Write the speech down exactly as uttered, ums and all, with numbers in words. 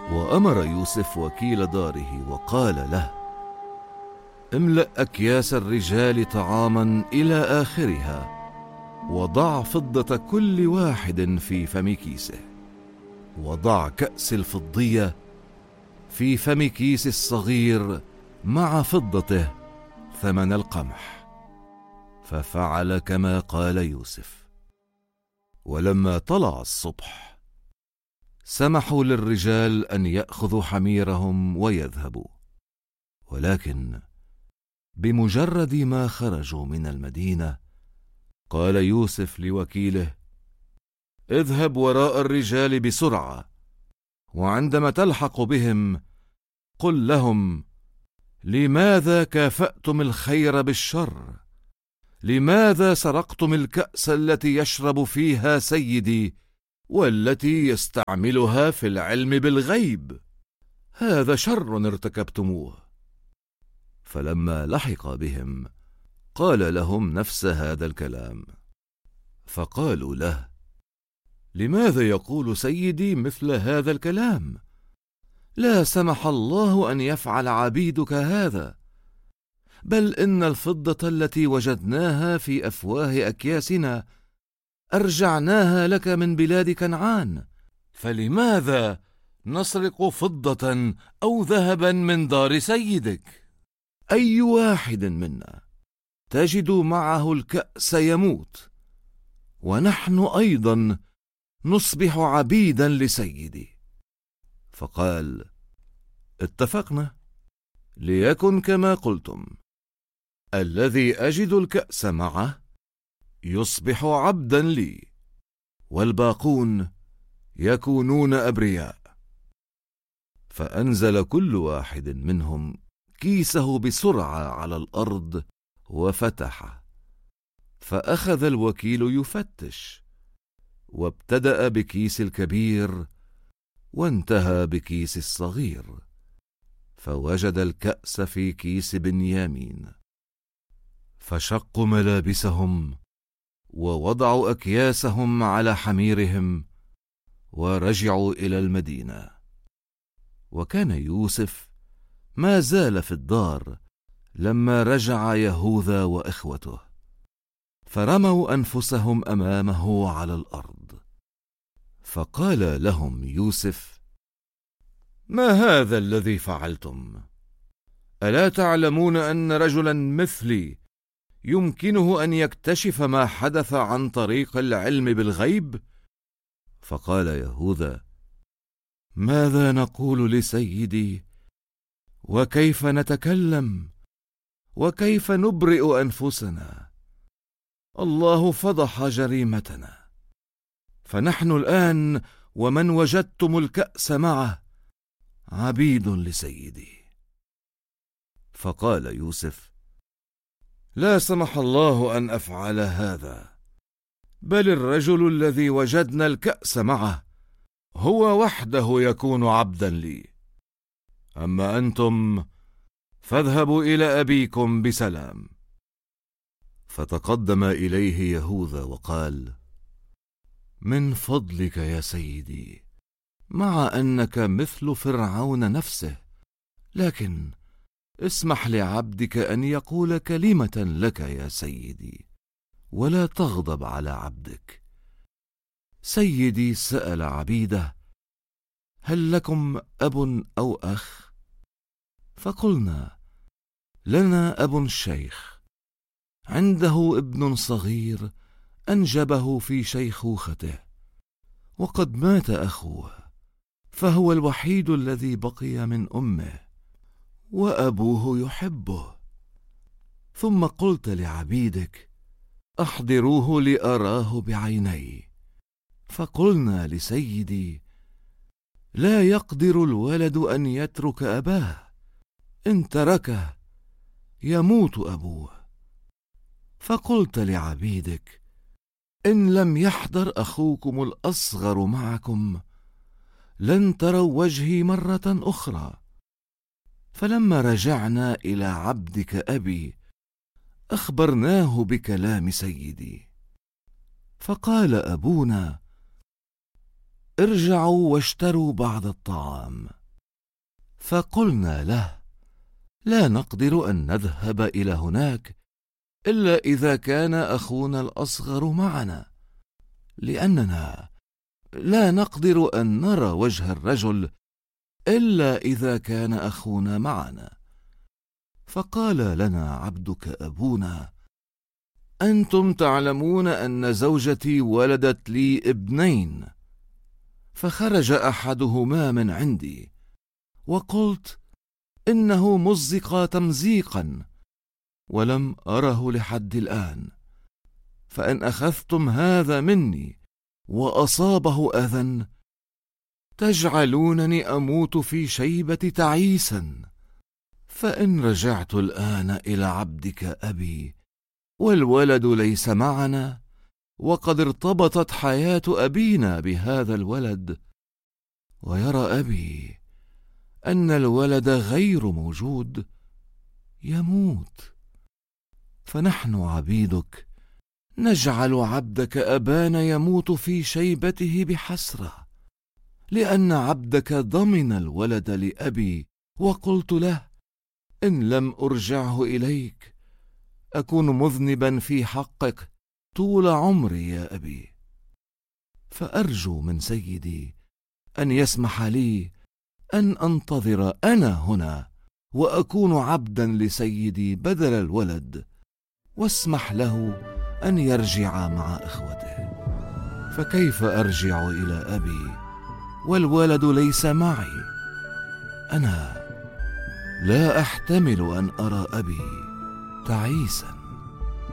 وأمر يوسف وكيل داره وقال له: املأ أكياس الرجال طعاما إلى آخرها، وضع فضة كل واحد في فم كيسه، وضع كأس الفضية في فم كيس الصغير مع فضته ثمن القمح. ففعل كما قال يوسف. ولما طلع الصبح سمحوا للرجال أن يأخذوا حميرهم ويذهبوا، ولكن بمجرد ما خرجوا من المدينة قال يوسف لوكيله: اذهب وراء الرجال بسرعة، وعندما تلحق بهم قل لهم: لماذا كافأتم الخير بالشر؟ لماذا سرقتم الكأس التي يشرب فيها سيدي والتي يستعملها في العلم بالغيب؟ هذا شر ارتكبتموه. فلما لحق بهم قال لهم نفس هذا الكلام، فقالوا له: لماذا يقول سيدي مثل هذا الكلام؟ لا سمح الله أن يفعل عبيدك هذا، بل إن الفضة التي وجدناها في أفواه أكياسنا أرجعناها لك من بلاد كنعان، فلماذا نسرق فضة أو ذهبا من دار سيدك؟ أي واحد منا تجد معه الكأس يموت، ونحن أيضا نصبح عبيدا لسيدي. فقال: اتفقنا، ليكن كما قلتم، الذي أجد الكأس معه يصبح عبدا لي، والباقون يكونون أبرياء. فأنزل كل واحد منهم كيسه بسرعة على الأرض وفتحه، فأخذ الوكيل يفتش، وابتدأ بكيس الكبير وانتهى بكيس الصغير، فوجد الكأس في كيس بنيامين. فشقوا ملابسهم ووضعوا أكياسهم على حميرهم ورجعوا إلى المدينة. وكان يوسف ما زال في الدار لما رجع يهوذا وإخوته، فرموا أنفسهم أمامه على الأرض. فقال لهم يوسف: ما هذا الذي فعلتم؟ ألا تعلمون أن رجلا مثلي يمكنه أن يكتشف ما حدث عن طريق العلم بالغيب؟ فقال يهوذا: ماذا نقول لسيدي؟ وكيف نتكلم؟ وكيف نبرئ أنفسنا؟ الله فضح جريمتنا، فنحن الآن ومن وجدتم الكأس معه عبيد لسيدي. فقال يوسف: لا سمح الله أن أفعل هذا، بل الرجل الذي وجدنا الكأس معه هو وحده يكون عبدا لي، أما أنتم فاذهبوا إلى أبيكم بسلام. فتقدم إليه يهوذا وقال: من فضلك يا سيدي، مع أنك مثل فرعون نفسه، لكن اسمح لعبدك أن يقول كلمة لك يا سيدي، ولا تغضب على عبدك. سيدي سأل عبيده: هل لكم أب أو أخ؟ فقلنا: لنا أب شيخ، عنده ابن صغير أنجبه في شيخوخته، وقد مات أخوه، فهو الوحيد الذي بقي من أمه، وأبوه يحبه. ثم قلت لعبيدك: أحضروه لأراه بعيني. فقلنا لسيدي: لا يقدر الولد أن يترك أباه، إن تركه يموت أبوه. فقلت لعبيدك: إن لم يحضر أخوكم الأصغر معكم لن تروا وجهي مرة أخرى. فلما رجعنا إلى عبدك أبي أخبرناه بكلام سيدي، فقال أبونا: ارجعوا واشتروا بعض الطعام. فقلنا له: لا نقدر أن نذهب إلى هناك إلا إذا كان أخونا الأصغر معنا، لأننا لا نقدر أن نرى وجه الرجل إلا إذا كان أخونا معنا. فقال لنا عبدك أبونا: أنتم تعلمون أن زوجتي ولدت لي ابنين، فخرج أحدهما من عندي، وقلت: إنه مزق تمزيقا، ولم أره لحد الآن، فإن أخذتم هذا مني وأصابه أذى تجعلونني أموت في شيبة تعيسا. فإن رجعت الآن إلى عبدك أبي والولد ليس معنا، وقد ارتبطت حياة أبينا بهذا الولد، ويرى أبي أن الولد غير موجود، يموت، فنحن عبيدك نجعل عبدك أبانا يموت في شيبته بحسرة، لأن عبدك ضمن الولد لأبي، وقلت له: إن لم أرجعه إليك أكون مذنبا في حقك طول عمري يا أبي. فأرجو من سيدي أن يسمح لي أن أنتظر أنا هنا وأكون عبدا لسيدي بدل الولد، واسمح له أن يرجع مع إخوته. فكيف أرجع إلى أبي والولد ليس معي؟ أنا لا أحتمل أن أرى أبي تعيسا.